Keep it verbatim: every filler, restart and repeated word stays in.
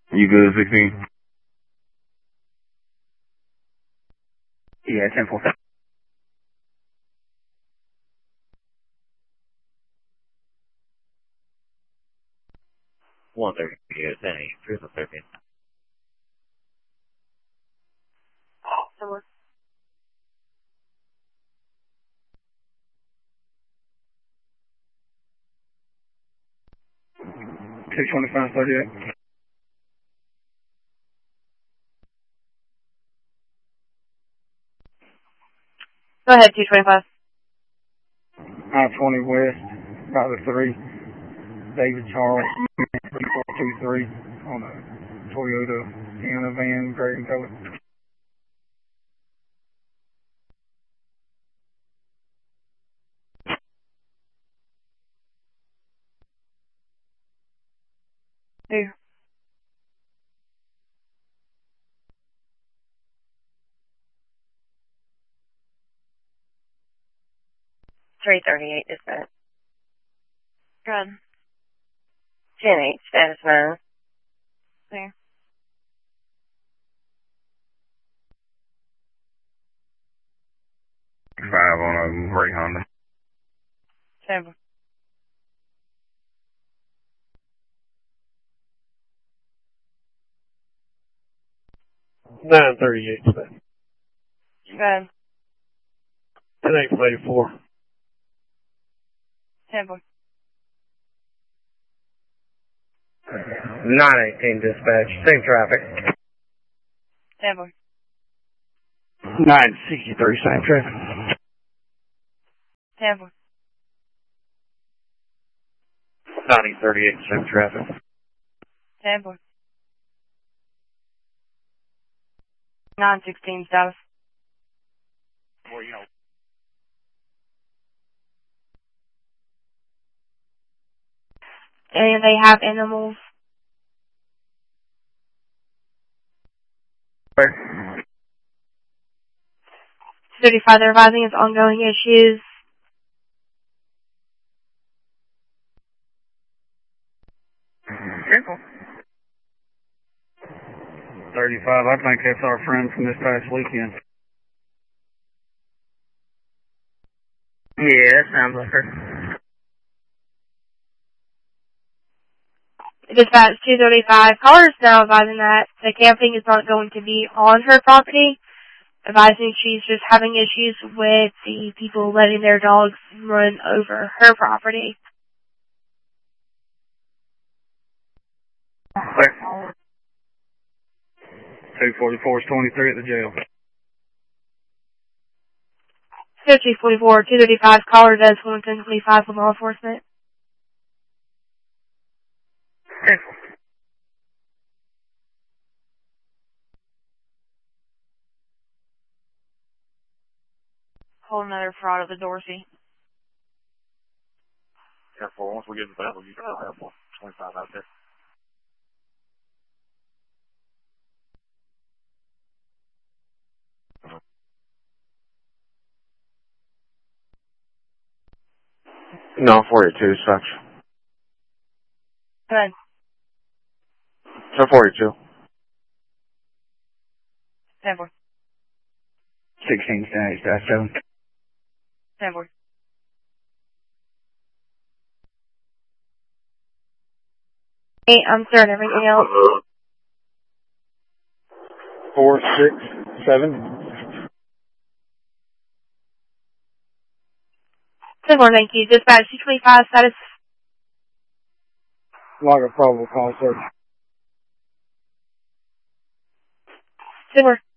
You good, sixteen? Yeah, ten four. one thirty, yeah, ten eight, triple thirteen. Someone. two twenty-five, thirty-eight. Go ahead, two twenty-five. I twenty West, about the three. David Charles, three four two three on a Toyota Sienna van, gray and color. Two. Three thirty-eight dispatch. Good. Ten eight, status nine. There. Five on a gray Honda. Seven. nine thirty-eight today. Good. ten eight from eighty-four. Seven. nine eighteen dispatch, same traffic. Seven. nine sixty-three, same traffic. Seven. ninety thirty-eight, same traffic. Seven. Nine sixteen status. Well, you know. And they have animals. Where? thirty-five, they're advising of ongoing issues. Careful. thirty-five, I think that's our friend from this past weekend. Yeah, that sounds like her. Dispatch two thirty-five, caller is now advising that the camping is not going to be on her property, advising she's just having issues with the people letting their dogs run over her property. Where? two forty-four is twenty-three at the jail. two forty-four, two thirty-five, caller does one ten twenty-five for law enforcement. Careful. Hold another fraud at the Dorsey. Careful, once we get to the battle, you can have one twenty-five out there. No, forty-two, such. Good. So forty-two. Seven. sixteen standing, dash seven. Seven. Hey, I'm certain everything else. Four, six, seven. Similar, thank you. Dispatch two twenty-five, status. Log a probable cause search. Similar.